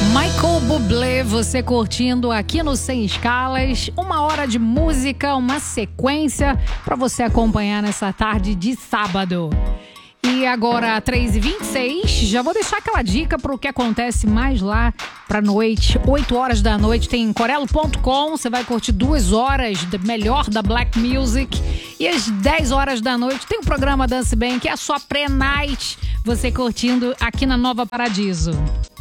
Michael Bublé, você curtindo aqui no Sem Escalas, 1 hora de música, uma sequência para você acompanhar nessa tarde de sábado. E agora, 3h26, já vou deixar aquela dica para o que acontece mais lá pra noite. 8 horas da noite tem Corelo.com, você vai curtir 2 horas do melhor da Black Music. E às 10 horas da noite tem o programa Dance Bem, que é a sua pré-night, você curtindo aqui na Nova Paradiso.